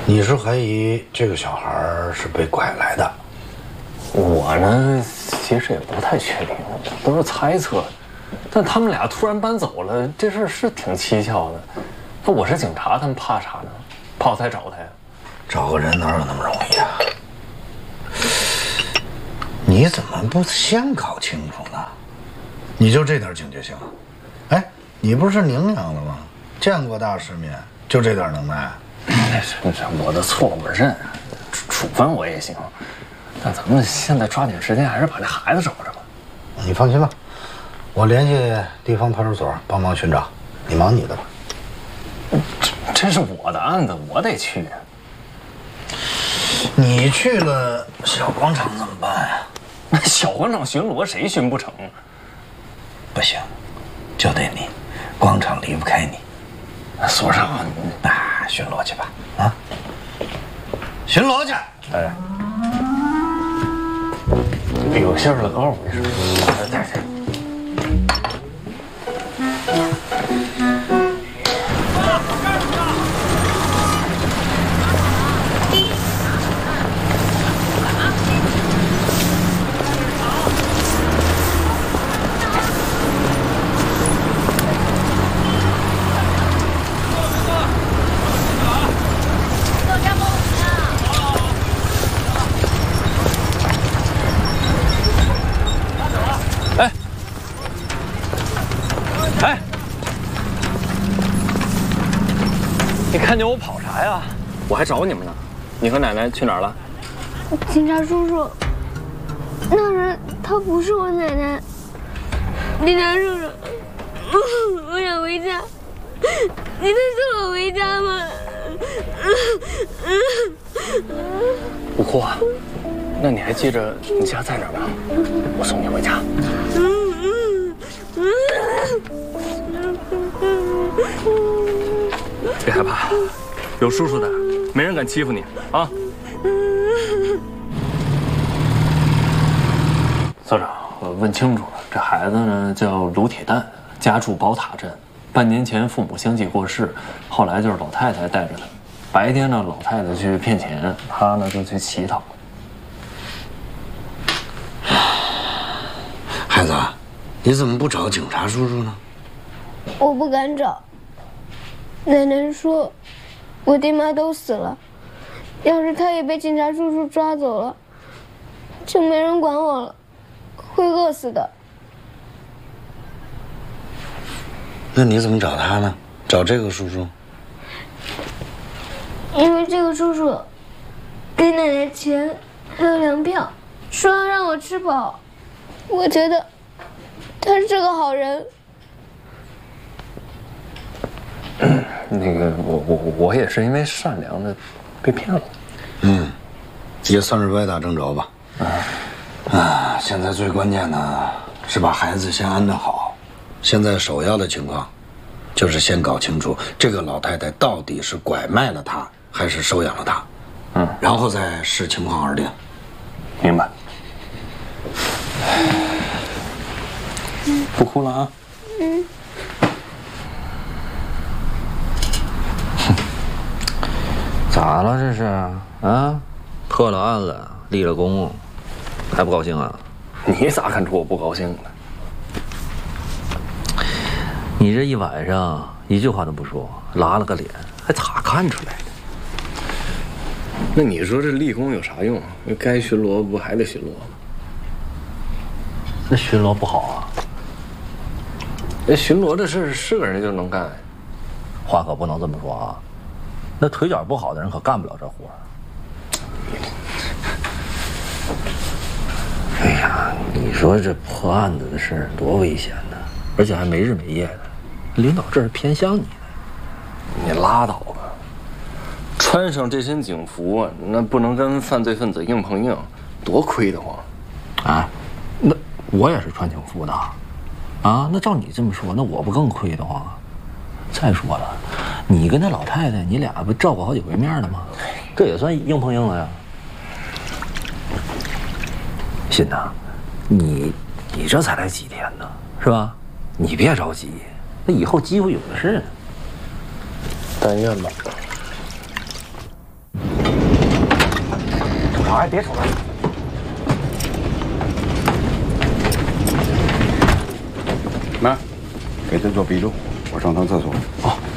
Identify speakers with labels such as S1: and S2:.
S1: 你是怀疑这个小孩是被拐来的？
S2: 我呢，其实也不太确定，都是猜测。但他们俩突然搬走了，这事儿是挺蹊跷的。那我是警察，他们怕啥呢？怕我再找他呀？
S1: 找个人哪有那么容易啊？你怎么不先搞清楚呢？你就这点警觉性啊？哎，你不是宁阳的吗？见过大世面，就这点能耐？
S2: 这我的错我认，处分我也行。但咱们现在抓紧时间，还是把这孩子找着吧。
S1: 你放心吧，我联系地方派出所帮忙寻找，你忙你的吧。
S2: 这是我的案子，我得去。
S1: 你去了小广场怎么办呀？
S2: 那小广场巡逻谁巡不成？
S1: 不行，就得你，广场离不开你。
S2: 所长，
S1: 巡逻去吧，啊，巡逻去。
S2: 哎，有信儿了，告诉我一声。你看见我跑啥呀？我还找你们呢。你和奶奶去哪儿了？
S3: 警察叔叔，那人他不是我奶奶。警察叔叔，我想回家，你能送我回家吗？
S2: 不哭啊。那你还记着你家在哪儿吗？我送你回家。别害怕，有叔叔的，没人敢欺负你啊！所长，我问清楚了，这孩子呢叫卢铁蛋，家住宝塔镇。半年前父母相继过世，后来就是老太太带着他。白天呢，老太太去骗钱，他呢就去乞讨。
S1: 孩子，你怎么不找警察叔叔呢？
S3: 我不敢找。奶奶说，我爹妈都死了，要是他也被警察叔叔抓走了，就没人管我了，会饿死的。
S1: 那你怎么找他呢？找这个叔叔？
S3: 因为这个叔叔给奶奶钱还有粮票，说要让我吃饱，我觉得他是个好人。
S2: 那个我也是因为善良的被骗了。
S1: 也算是歪打正着吧。现在最关键的是把孩子先安顿好。现在首要的情况就是先搞清楚这个老太太到底是拐卖了他还是收养了他。然后再视情况而定。
S2: 明白。不哭了啊。
S4: 咋了这是啊？破了案了，立了功，还不高兴啊？
S2: 你咋看出我不高兴了？
S4: 你这一晚上一句话都不说，拉了个脸，还咋看出来的？
S2: 那你说这立功有啥用？该巡逻不还得巡逻吗？
S4: 那巡逻不好啊？
S2: 那巡逻这事是个人就能干？
S4: 话可不能这么说啊！那腿脚不好的人可干不了这活。哎呀，你说这破案子的事多危险呢，而且还没日没夜的，领导这是偏向你的。
S2: 你拉倒吧！穿上这身警服啊，那不能跟犯罪分子硬碰硬，多亏得慌。
S4: 啊，那我也是穿警服的，啊，那照你这么说，那我不更亏得慌啊？再说了，你跟那老太太，你俩不照顾好几回面了吗？这也算硬碰硬了呀。鑫呐，你这才来几天呢，是吧？你别着急，那以后机会有的是呢。
S2: 但愿吧。
S5: 好，哎，别瞅了。妈，给朕做笔录，我上趟厕所。
S4: 哦。